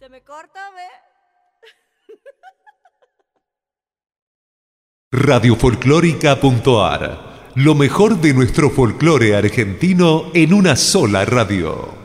me corta, ve. Radiofolclórica.ar. Lo mejor de nuestro folclore argentino en una sola radio.